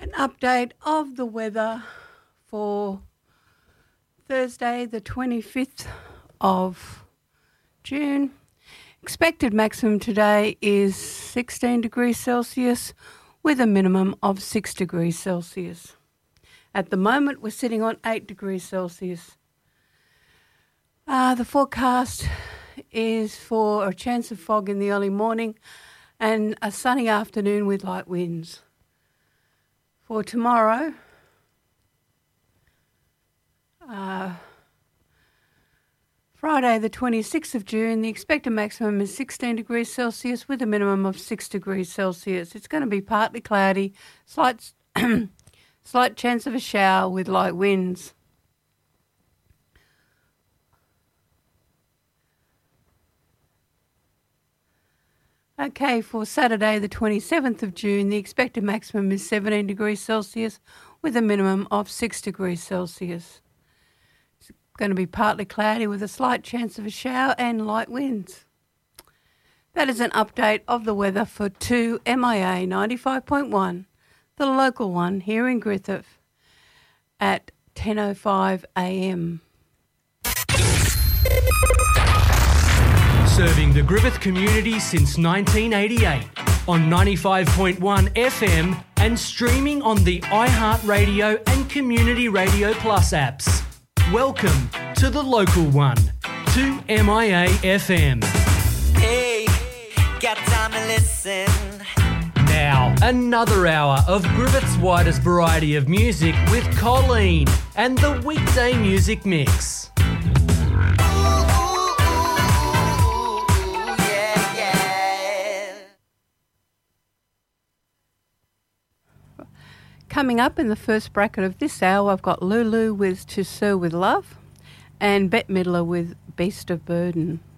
An update of the weather for Thursday, the 25th of June. Expected maximum today is 16 degrees Celsius with a minimum of 6 degrees Celsius. At the moment, we're sitting on 8 degrees Celsius. The forecast is for a chance of fog in the early morning and a sunny afternoon with light winds. For tomorrow, Friday the 26th of June, the expected maximum is 16 degrees Celsius with a minimum of 6 degrees Celsius. It's going to be partly cloudy, slight chance of a shower with light winds. Okay, for Saturday the 27th of June, the expected maximum is 17 degrees Celsius with a minimum of 6 degrees Celsius. It's going to be partly cloudy with a slight chance of a shower and light winds. That is an update of the weather for 2MIA 95.1, the local one here in Griffith at 10:05 a.m. Serving the Griffith community since 1988 on 95.1 FM and streaming on the iHeartRadio and Community Radio Plus apps. Welcome to the local one, 2MIA FM. Hey, got time to listen. Now, another hour of Griffith's widest variety of music with Colleen and the weekday music mix. Coming up in the first bracket of this hour, I've got Lulu with To Sir With Love and Bette Midler with Beast of Burden.